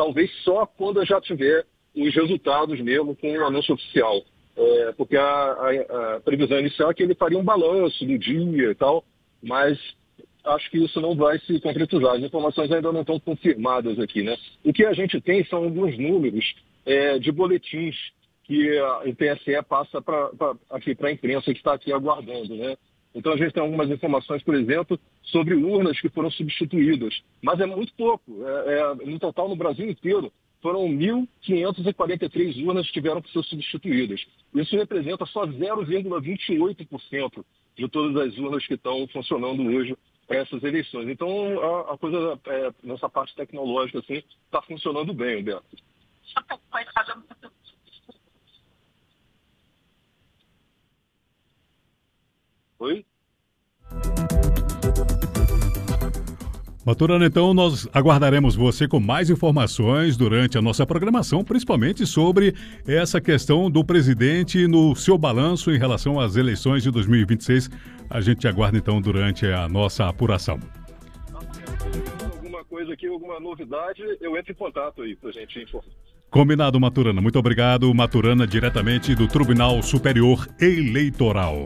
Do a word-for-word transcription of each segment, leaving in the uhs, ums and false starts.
talvez só quando eu já tiver os resultados mesmo com o anúncio oficial. É, porque a, a, a previsão inicial é que ele faria um balanço do dia e tal, mas acho que isso não vai se concretizar. As informações ainda não estão confirmadas aqui, né? O que a gente tem são alguns números é, de boletins que a, o T S E passa para a imprensa que está aqui aguardando, né? Então a gente tem algumas informações, por exemplo, sobre urnas que foram substituídas, mas é muito pouco. É, é, no total, no Brasil inteiro, foram mil quinhentas e quarenta e três urnas que tiveram que ser substituídas. Isso representa só zero vírgula vinte e oito por cento de todas as urnas que estão funcionando hoje para essas eleições. Então, a, a coisa, é, nessa parte tecnológica, assim, está funcionando bem, Humberto. Oi? Maturana, então nós aguardaremos você com mais informações durante a nossa programação, principalmente sobre essa questão do presidente no seu balanço em relação às eleições de dois mil e vinte e seis. A gente aguarda então durante a nossa apuração. Alguma coisa aqui, alguma novidade, eu entro em contato aí pra gente informar. Combinado, Maturana. Muito obrigado, Maturana, diretamente do Tribunal Superior Eleitoral.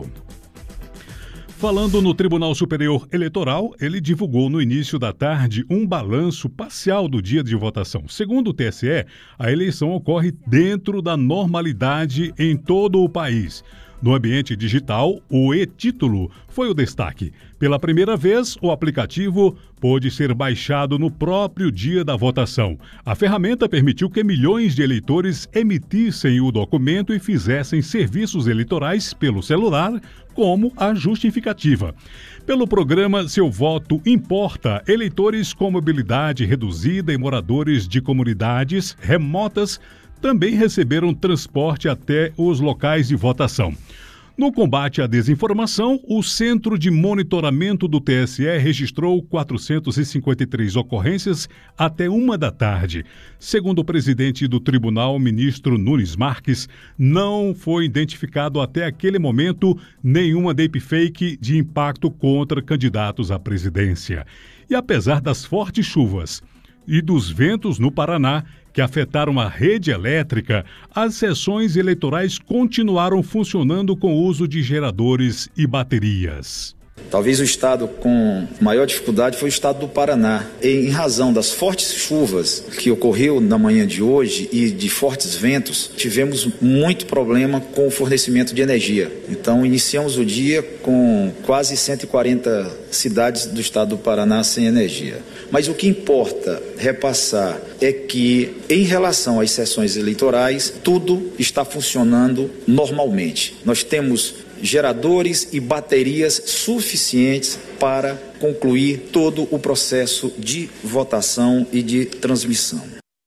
Falando no Tribunal Superior Eleitoral, ele divulgou no início da tarde um balanço parcial do dia de votação. Segundo o T S E, a eleição ocorre dentro da normalidade em todo o país. No ambiente digital, o e-título foi o destaque. Pela primeira vez, o aplicativo pôde ser baixado no próprio dia da votação. A ferramenta permitiu que milhões de eleitores emitissem o documento e fizessem serviços eleitorais pelo celular, como a justificativa. Pelo programa Seu Voto Importa, eleitores com mobilidade reduzida e moradores de comunidades remotas também receberam transporte até os locais de votação. No combate à desinformação, o Centro de Monitoramento do T S E registrou quatrocentas e cinquenta e três ocorrências até uma da tarde. Segundo o presidente do tribunal, ministro Nunes Marques, não foi identificado até aquele momento nenhuma deepfake de impacto contra candidatos à presidência. E apesar das fortes chuvas e dos ventos no Paraná, que afetaram a rede elétrica, as sessões eleitorais continuaram funcionando com o uso de geradores e baterias. Talvez o estado com maior dificuldade foi o estado do Paraná. Em razão das fortes chuvas que ocorreu na manhã de hoje e de fortes ventos, tivemos muito problema com o fornecimento de energia. Então, iniciamos o dia com quase cento e quarenta cidades do estado do Paraná sem energia. Mas o que importa repassar é que, em relação às sessões eleitorais, tudo está funcionando normalmente. Nós temos geradores e baterias suficientes para concluir todo o processo de votação e de transmissão.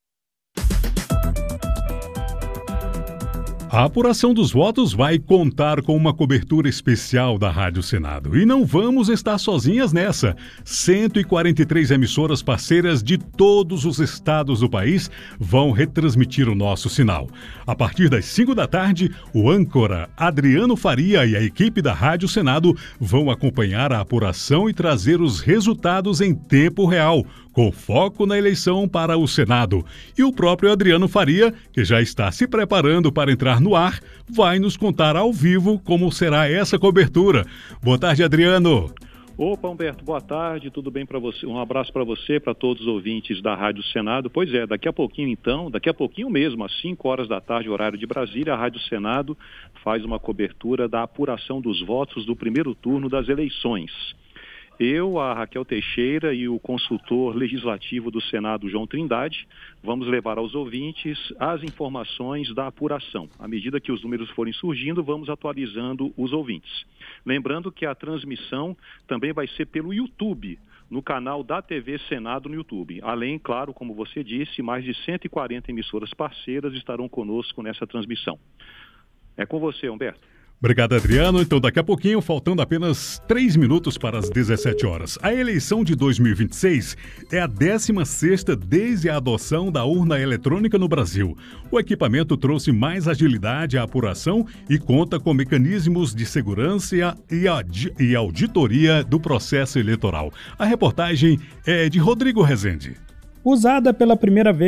A apuração dos votos vai contar com uma cobertura especial da Rádio Senado. E não vamos estar sozinhas nessa. cento e quarenta e três emissoras parceiras de todos os estados do país vão retransmitir o nosso sinal. A partir das cinco da tarde, o âncora Adriano Faria e a equipe da Rádio Senado vão acompanhar a apuração e trazer os resultados em tempo real, com foco na eleição para o Senado. E o próprio Adriano Faria, que já está se preparando para entrar no ar, vai nos contar ao vivo como será essa cobertura. Boa tarde, Adriano. Opa, Humberto, boa tarde, tudo bem para você? Um abraço para você, para todos os ouvintes da Rádio Senado. Pois é, daqui a pouquinho então, daqui a pouquinho mesmo, às cinco horas da tarde, horário de Brasília, a Rádio Senado faz uma cobertura da apuração dos votos do primeiro turno das eleições. Eu, a Raquel Teixeira e o consultor legislativo do Senado, João Trindade, vamos levar aos ouvintes as informações da apuração. À medida que os números forem surgindo, vamos atualizando os ouvintes. Lembrando que a transmissão também vai ser pelo YouTube, no canal da T V Senado no YouTube. Além, claro, como você disse, mais de cento e quarenta emissoras parceiras estarão conosco nessa transmissão. É com você, Humberto. Obrigado, Adriano. Então, daqui a pouquinho, faltando apenas três minutos para as dezessete horas. A eleição de dois mil e vinte e seis é a décima sexta desde a adoção da urna eletrônica no Brasil. O equipamento trouxe mais agilidade à apuração e conta com mecanismos de segurança e auditoria do processo eleitoral. A reportagem é de Rodrigo Rezende. Usada pela primeira vez